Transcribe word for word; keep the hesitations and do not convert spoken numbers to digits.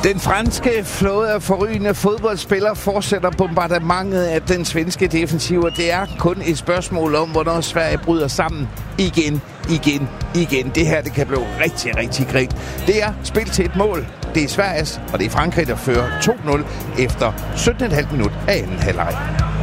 Den franske flåde af forrygende fodboldspillere fortsætter bombardementet af den svenske defensiv, og det er kun et spørgsmål om, hvornår Sverige bryder sammen igen, igen, igen. Det her, det kan blive rigtig, rigtig grigt. Det er spil til et mål. Det er Sveriges, og det er Frankrig, der fører to nul efter sytten komma fem minut af anden halvleg.